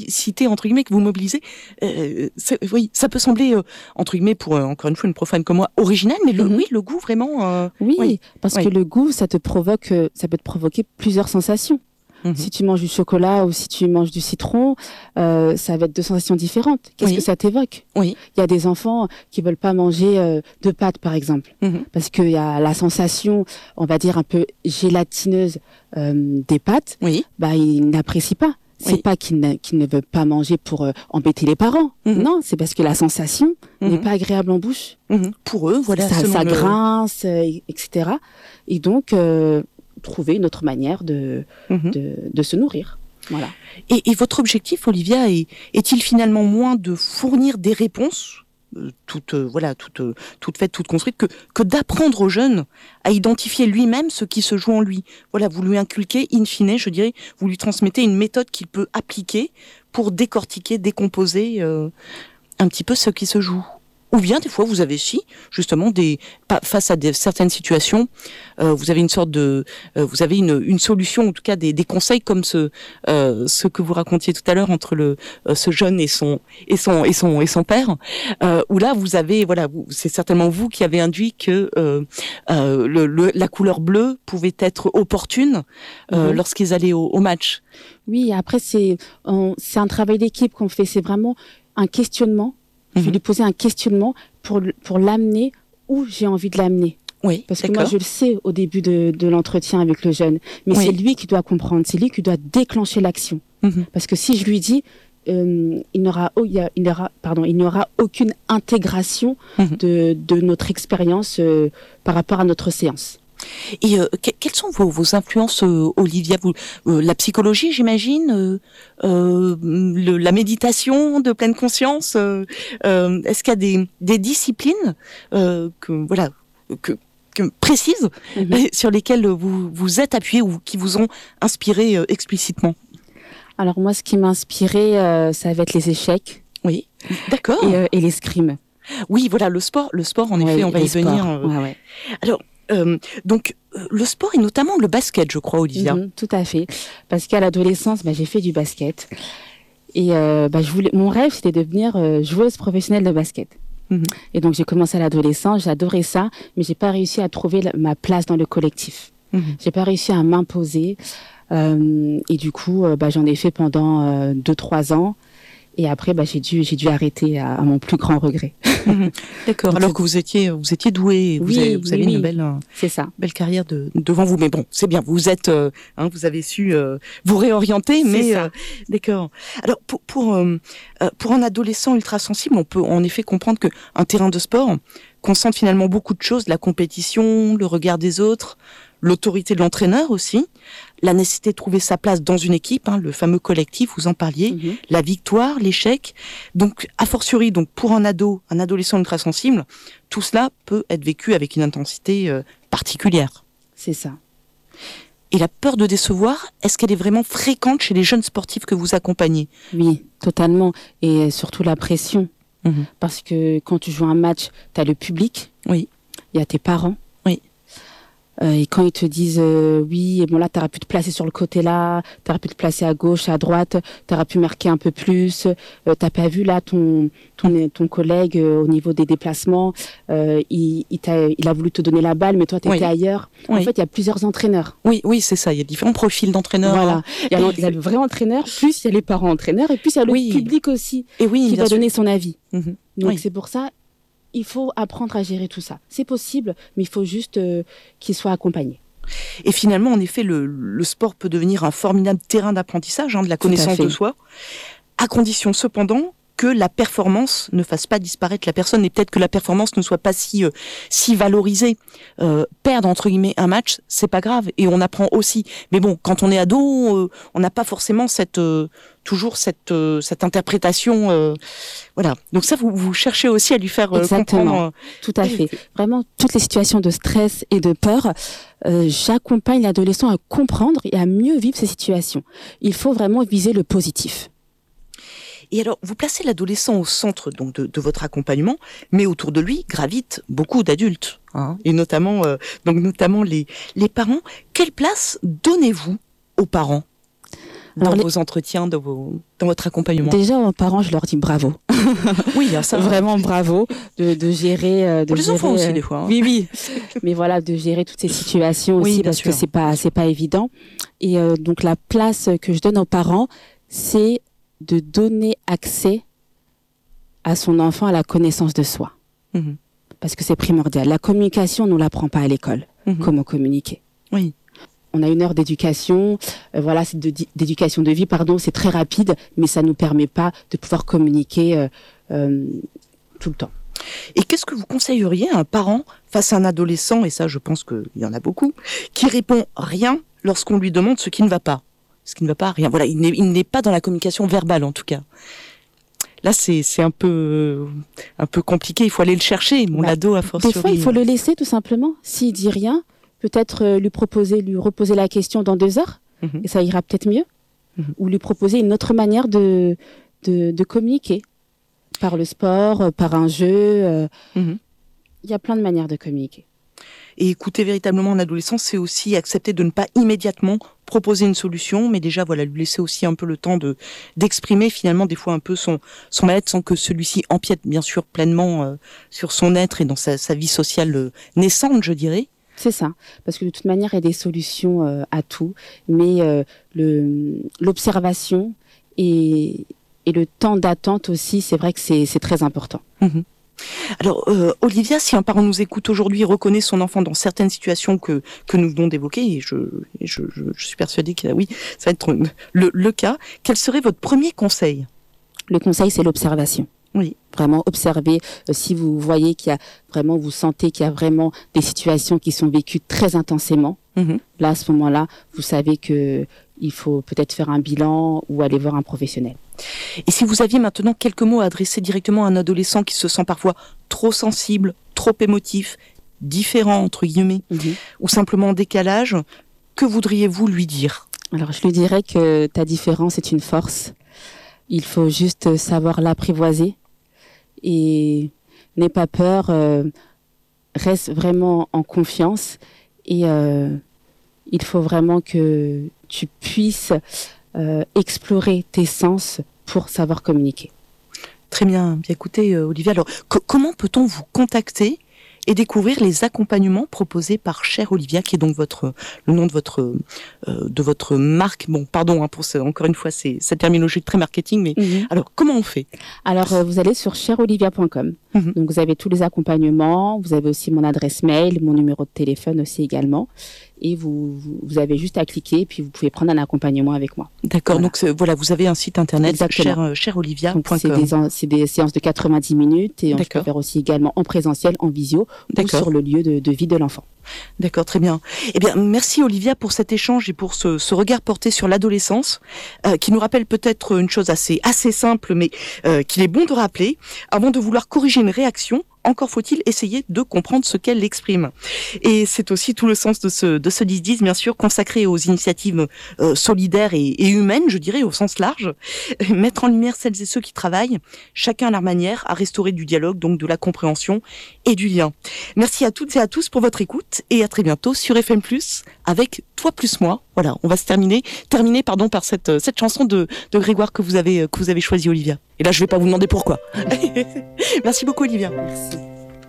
citez, entre guillemets, que vous mobilisez, oui, ça peut sembler, entre guillemets, pour, encore une fois, une profane comme moi, original, mais oui, le goût, vraiment... oui, parce que le goût, ça peut te provoquer plusieurs sensations. Si tu manges du chocolat ou si tu manges du citron, ça va être deux sensations différentes. Qu'est-ce que ça t'évoque? Il y a des enfants qui veulent pas manger de pâtes, par exemple, parce qu'il y a la sensation, on va dire, un peu gélatineuse des pâtes. Bah, ils n'apprécient pas. C'est pas qu'ils ne veulent pas manger pour embêter les parents. Non, c'est parce que la sensation n'est pas agréable en bouche. Pour eux, voilà. Ça grince, etc. Et donc... trouver une autre manière de se nourrir. Voilà. Et votre objectif, Olivia, est-il finalement moins de fournir des réponses, toutes faites, toutes construites, que d'apprendre aux jeunes à identifier lui-même ce qui se joue en lui? Voilà, vous lui inculquez, in fine, je dirais, vous lui transmettez une méthode qu'il peut appliquer pour décortiquer, décomposer un petit peu ce qui se joue. Ou bien, des fois, vous avez justement, face à certaines situations, vous avez une sorte de, vous avez une solution, en tout cas des conseils comme ce que vous racontiez tout à l'heure entre ce jeune et son père, où là, vous avez, voilà, c'est certainement vous qui avez induit que la couleur bleue pouvait être opportune lorsqu'ils allaient au match. Oui, après, c'est un travail d'équipe qu'on fait, c'est vraiment un questionnement. Je vais lui poser un questionnement pour l'amener où j'ai envie de l'amener. Oui, parce que moi, je le sais au début de l'entretien avec le jeune. Mais c'est lui qui doit comprendre, c'est lui qui doit déclencher l'action. Parce que si je lui dis, il n'aura aucune intégration de notre expérience par rapport à notre séance. Et quelles sont vos influences, Olivia? La psychologie, j'imagine, la méditation de pleine conscience. Est-ce qu'il y a des disciplines précises sur lesquelles vous êtes appuyé ou qui vous ont inspiré explicitement? Alors moi, ce qui m'a inspiré, ça va être les échecs. Oui, d'accord. Et l'escrime. Oui, voilà, le sport, en effet, on va y venir. Alors. Donc, le sport et notamment le basket, je crois, Olivia. Tout à fait. Parce qu'à l'adolescence, j'ai fait du basket. Et mon rêve, c'était de devenir joueuse professionnelle de basket. Et donc, j'ai commencé à l'adolescence, j'adorais ça, mais j'ai pas réussi à trouver ma place dans le collectif. J'ai pas réussi à m'imposer. Et du coup, j'en ai fait pendant 2-3 ans. Et après, j'ai dû arrêter à mon plus grand regret. D'accord. Alors que vous étiez douée, vous avez une belle carrière devant vous. Mais bon, c'est bien. Vous êtes, vous avez su vous réorienter. Mais d'accord. Alors pour un adolescent ultra sensible, on peut en effet comprendre que un terrain de sport concentre finalement beaucoup de choses, la compétition, le regard des autres, l'autorité de l'entraîneur aussi, la nécessité de trouver sa place dans une équipe, le fameux collectif, vous en parliez, la victoire, l'échec. Donc, a fortiori, pour un adolescent ultra-sensible, tout cela peut être vécu avec une intensité particulière. C'est ça. Et la peur de décevoir, est-ce qu'elle est vraiment fréquente chez les jeunes sportifs que vous accompagnez? Oui, totalement. Et surtout la pression. Parce que quand tu joues un match, tu as le public, il y a tes parents. Et quand ils te disent oui, bon là t'aurais pu te placer sur le côté là, t'aurais pu te placer à gauche, à droite, t'aurais pu marquer un peu plus, t'as pas vu là ton collègue au niveau des déplacements, il a voulu te donner la balle mais toi t'étais ailleurs. En fait il y a plusieurs entraîneurs. Oui c'est ça, il y a différents profils d'entraîneurs. Voilà, il y a le vrai entraîneur, plus il y a les parents entraîneurs et plus il y a le public aussi qui va donner son avis. Donc c'est pour ça. Il faut apprendre à gérer tout ça. C'est possible, mais il faut juste qu'il soit accompagné. Et finalement, en effet, le sport peut devenir un formidable terrain d'apprentissage de la connaissance de soi, à condition cependant que la performance ne fasse pas disparaître la personne et peut-être que la performance ne soit pas si valorisée. Perdre entre guillemets un match, c'est pas grave et on apprend aussi. Mais bon, quand on est ado, on n'a pas forcément toujours cette interprétation. Voilà. Donc ça, vous cherchez aussi à lui faire comprendre. Tout à fait. Vraiment, toutes les situations de stress et de peur, j'accompagne l'adolescent à comprendre et à mieux vivre ces situations. Il faut vraiment viser le positif. Et alors, vous placez l'adolescent au centre donc de votre accompagnement, mais autour de lui gravitent beaucoup d'adultes, et notamment les parents. Quelle place donnez-vous aux parents ? dans vos entretiens, dans votre accompagnement? Déjà, aux parents, je leur dis bravo. Oui, ça. Vraiment bravo de gérer. Pour les enfants aussi, des fois. Hein. Oui. Mais voilà, de gérer toutes ces situations aussi, parce que c'est pas évident. Et donc, la place que je donne aux parents, c'est de donner accès à son enfant à la connaissance de soi. Mmh. Parce que c'est primordial. La communication, on ne l'apprend pas à l'école. Mmh. Comment communiquer. Oui. On a 1 heure d'éducation, c'est d'éducation de vie, c'est très rapide, mais ça ne nous permet pas de pouvoir communiquer tout le temps. Et qu'est-ce que vous conseilleriez à un parent face à un adolescent, et ça je pense qu'il y en a beaucoup, qui répond rien lorsqu'on lui demande ce qui ne va pas? Ce qui ne va pas, rien. Voilà, il n'est pas dans la communication verbale en tout cas. Là, c'est un peu compliqué, il faut aller le chercher, mon ado a fortiori. Des fois, il faut le laisser tout simplement. S'il dit rien, peut-être lui reposer la question dans 2 heures, et ça ira peut-être mieux. Ou lui proposer une autre manière de communiquer, par le sport, par un jeu. Il y a plein de manières de communiquer. Et écouter véritablement un adolescent, c'est aussi accepter de ne pas immédiatement proposer une solution, mais déjà lui laisser aussi un peu le temps d'exprimer finalement des fois un peu son mal-être sans que celui-ci empiète bien sûr pleinement sur son être et dans sa vie sociale naissante, je dirais. C'est ça, parce que de toute manière, il y a des solutions à tout, mais l'observation et le temps d'attente aussi, c'est vrai que c'est très important. Mmh. Alors, Olivia, si un parent nous écoute aujourd'hui et reconnaît son enfant dans certaines situations que nous venons d'évoquer, et je suis persuadée que oui, ça va être le cas, quel serait votre premier conseil? Le conseil, c'est l'observation. Oui. Vraiment observer, si vous voyez vous sentez qu'il y a vraiment des situations qui sont vécues très intensément, là, à ce moment-là, vous savez que il faut peut-être faire un bilan ou aller voir un professionnel. Et si vous aviez maintenant quelques mots à adresser directement à un adolescent qui se sent parfois trop sensible, trop émotif, différent entre guillemets, ou simplement en décalage, que voudriez-vous lui dire? Alors, je lui dirais que ta différence est une force. Il faut juste savoir l'apprivoiser et n'aie pas peur, reste vraiment en confiance et il faut vraiment que tu puisses explorer tes sens pour savoir communiquer. Très bien. Bien écoutez, Olivia, alors comment peut-on vous contacter et découvrir les accompagnements proposés par Chère Olivia, qui est donc le nom de votre marque. Bon, pardon pour encore une fois, c'est cette terminologie très marketing, mais alors comment on fait? Alors, vous allez sur chereolivia.com. Donc, vous avez tous les accompagnements, vous avez aussi mon adresse mail, mon numéro de téléphone aussi également. Et vous avez juste à cliquer et puis vous pouvez prendre un accompagnement avec moi. D'accord, voilà. Donc vous avez un site internet, chereolivia.com. C'est des séances de 90 minutes et on peut faire aussi également en présentiel, en visio ou sur le lieu de vie de l'enfant. D'accord, très bien. Eh bien, merci Olivia pour cet échange et pour ce regard porté sur l'adolescence, qui nous rappelle peut-être une chose assez simple, mais qu'il est bon de rappeler. Avant de vouloir corriger une réaction, encore faut-il essayer de comprendre ce qu'elle exprime. Et c'est aussi tout le sens de ce 10-10, bien sûr, consacré aux initiatives solidaires et humaines, je dirais, au sens large. Mettre en lumière celles et ceux qui travaillent, chacun à leur manière, à restaurer du dialogue, donc de la compréhension et du lien. Merci à toutes et à tous pour votre écoute et à très bientôt sur FM+, avec Toi plus moi. Voilà, on va se terminer par cette chanson de Grégoire que vous avez choisi, Olivia. Et là, je vais pas vous demander pourquoi. Merci beaucoup, Olivia. Merci.